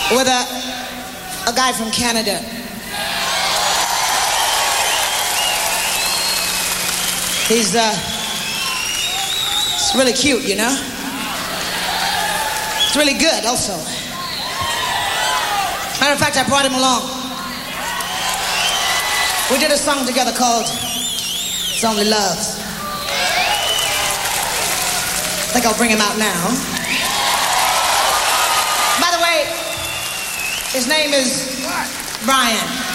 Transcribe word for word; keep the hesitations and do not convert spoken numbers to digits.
with a, a guy from Canada. He's, uh, it's really cute, you know? It's really good, also. Matter of fact, I brought him along. We did a song together called It's Only Love. I think I'll bring him out now. By the way, his name is Brian.